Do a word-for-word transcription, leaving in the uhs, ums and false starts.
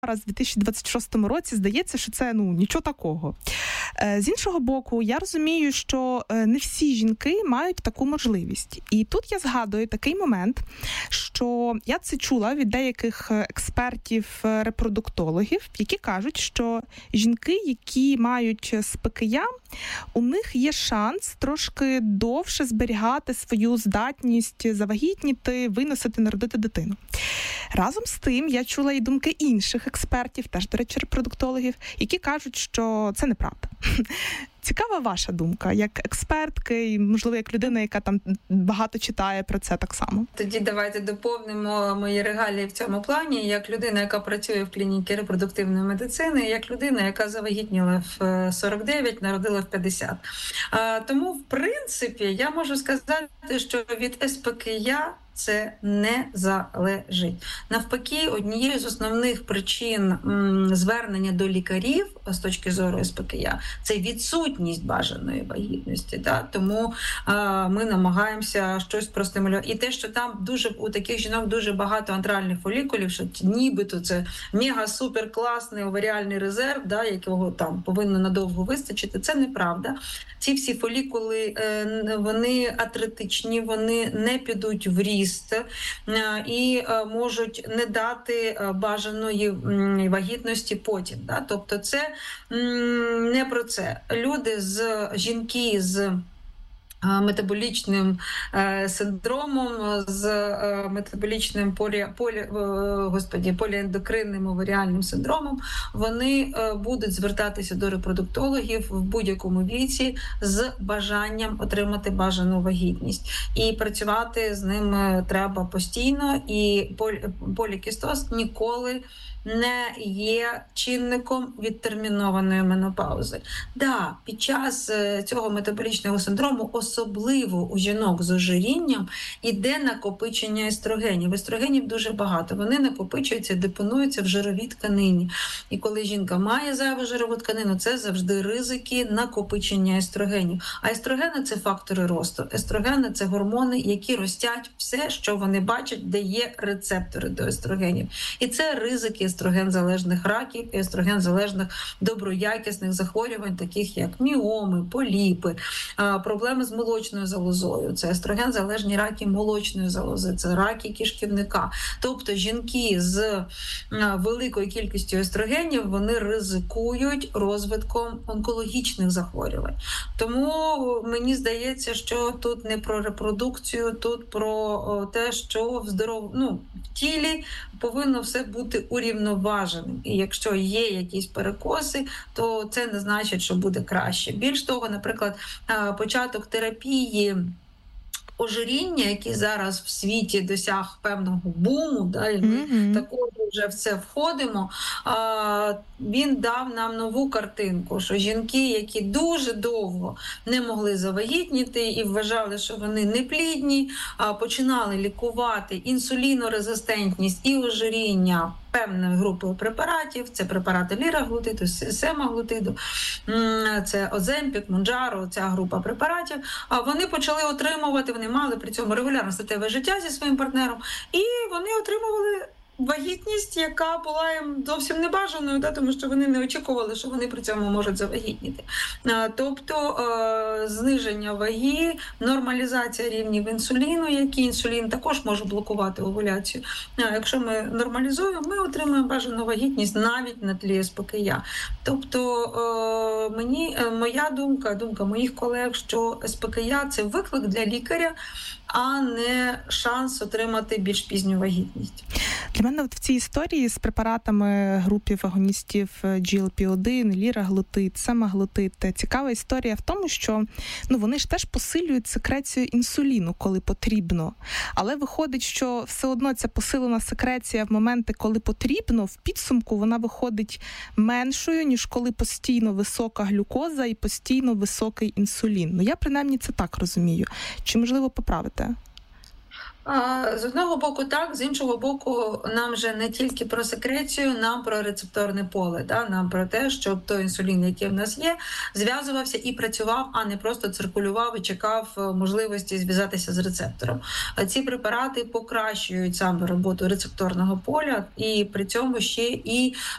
зараз, в дві тисячі двадцять шостому році, здається, що це, ну, нічого такого. З іншого боку, я розумію, що не всі жінки мають таку можливість. І тут я згадую такий момент, що я це чула від деяких експертів-репродуктологів, які кажуть, що жінки, які мають СПКЯ, у них є шанс трошки довше зберігати свою здатність завагітніти, виносити, народити дитину. Разом з тим, я чула і думки інших експертів, теж, до речі, репродуктологів, які кажуть, що це неправда. Цікава ваша думка, як експертки і, можливо, як людина, яка там багато читає про це так само. Тоді давайте доповнимо мої регалії в цьому плані, як людина, яка працює в клініці репродуктивної медицини, як людина, яка завагітніла в сорок дев'ять, народила в п'ятдесят. Тому, в принципі, я можу сказати, що від СПКЯ це не залежить. Навпаки, однією з основних причин м, звернення до лікарів з точки зору СПКЯ – це відсутність бажаної вагітності. Да? Тому а, ми намагаємося щось простимулювати. І те, що там дуже у таких жінок дуже багато антральних фолікулів, що нібито це мега-супер-класний оваріальний резерв, да, якого там повинно надовго вистачити, це неправда. Ці всі фолікули, вони атретичні, вони не підуть в ріст і можуть не дати бажаної вагітності потім. Да? Тобто це не про це. Люди з жінки з метаболічним синдромом, з метаболічним полі, полі, господі, поліендокринним оваріальним синдромом, вони будуть звертатися до репродуктологів в будь-якому віці з бажанням отримати бажану вагітність. І працювати з ним треба постійно, і полікістоз ніколи не є чинником відтермінованої менопаузи. Да, під час цього метаболічного синдрому, особливо у жінок з ожирінням, іде накопичення естрогенів. Естрогенів дуже багато. Вони накопичуються, депонуються в жировій тканині. І коли жінка має зайву жирову тканину, це завжди ризики накопичення естрогенів. А естрогени – це фактори росту. Естрогени – це гормони, які ростять все, що вони бачать, де є рецептори до естрогенів. І це ризики естроген-залежних раків і естроген-залежних доброякісних захворювань, таких як міоми, поліпи, проблеми з молочною залозою, це естроген-залежні раки молочної залози, це раки кишківника. Тобто жінки з великою кількістю естрогенів, вони ризикують розвитком онкологічних захворювань. Тому мені здається, що тут не про репродукцію, тут про те, що в здоров... ну, в тілі повинно все бути урівноваженим. І якщо є якісь перекоси, то це не значить, що буде краще. Більш того, наприклад, початок терапії ожиріння, який зараз в світі досяг певного буму, да, і ми mm-hmm. також вже в це входимо, а, він дав нам нову картинку, що жінки, які дуже довго не могли завагітніти і вважали, що вони неплідні, а, починали лікувати інсулінорезистентність і ожиріння певною групою препаратів, це препарати ліраглутиду, семаглутиду, це Оземпік, Монджаро, ця група препаратів, а вони почали отримувати, вони мали при цьому регулярне статеве життя зі своїм партнером, і вони отримували вагітність, яка була їм зовсім небажаною, да, тому що вони не очікували, що вони при цьому можуть завагітніти. Тобто зниження ваги, нормалізація рівнів інсуліну, який інсулін також може блокувати овуляцію. Якщо ми нормалізуємо, ми отримуємо бажану вагітність навіть на тлі СПКЯ. Тобто мені, моя думка, думка моїх колег, що СПКЯ – це виклик для лікаря, а не шанс отримати більш пізню вагітність. Для мене от в цій історії з препаратами групів агоністів джі ел пі один, ліраглутид, семаглутид, цікава історія в тому, що ну, вони ж теж посилюють секрецію інсуліну, коли потрібно. Але виходить, що все одно ця посилена секреція в моменти, коли потрібно, в підсумку вона виходить меншою, ніж коли постійно висока глюкоза і постійно високий інсулін. Ну, я принаймні це так розумію. Чи, можливо, поправите? З одного боку так, з іншого боку нам вже не тільки про секрецію, нам про рецепторне поле, да? Нам про те, щоб той інсулін, який в нас є, зв'язувався і працював, а не просто циркулював і чекав можливості зв'язатися з рецептором. Ці препарати покращують саме роботу рецепторного поля і при цьому ще і